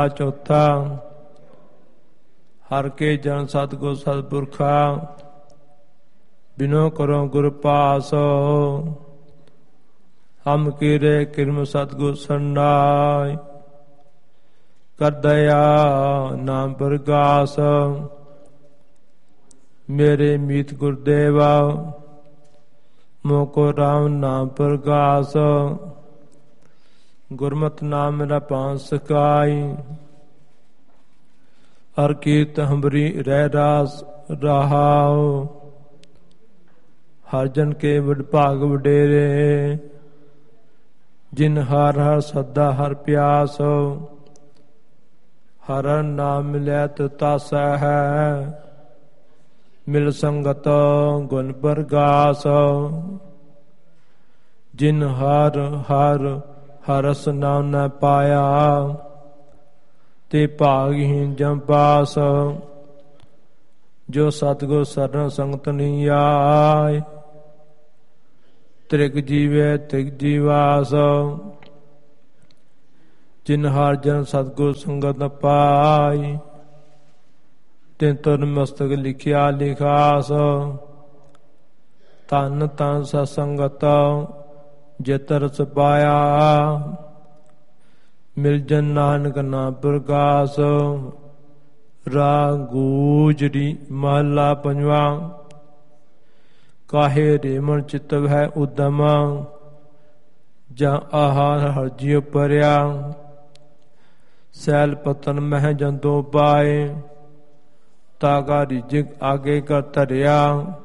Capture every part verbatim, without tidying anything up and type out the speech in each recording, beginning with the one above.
चौथा हर के जन सतगुर सतपुरखा बिनो करो गुर पास हम कीरे किरम सतगुर संडाय कर दया नाम प्रगास मेरे मीत गुरुदेवा मोको राम नाम प्रगास गुरमत नाम मेरा पांच सकाई हर कीर्त हमरी रह रास रहाओ हर जन के वड भाग वडेरे जिन हर हर सदा हर प्यास हर नाम मिलै तो तासा है मिल संगत गुण प्रगास जिन हर हर हरस नाम न पाया ते भागहीन जम पास जो सतगुर सरन संगत नहीं आए त्रिग जीवे त्रिग जीवास जिन हर जन सतगुर संगत न पाई तिन तुर मस्तक लिखिया लिखास तन तन सत्संगत जित रस पाया मिल जन नानक नाम प्रकाश राग गूजरी महला पंजवा काहे रेमन चित है उदम जा आहार हरजियो परया सैल पतन मह जंतो पाए ताका रिजिक आगे कर धरिया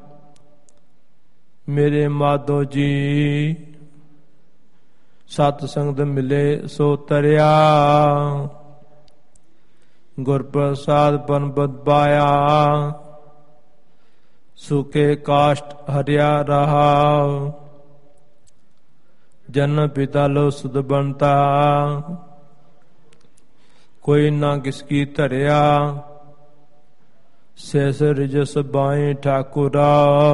मेरे माधो जी सत संगत मिले सो तरिया गुर प्रसाद परमपद पाया सुखे काष्ट हरिया रहा जन पिता लो सुध बनता कोई ना किसकी धरिया शेष रिजस बाई ठाकुरा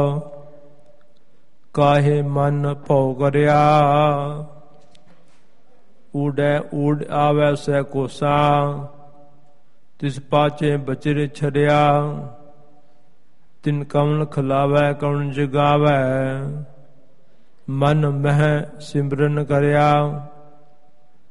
काहे मन भौ करया ऊडै ऊड आवै सै कोसा तिस पाचे बचर छड़िया तिन कमल खिलावै कौन जगावै मन मह सिमरन करया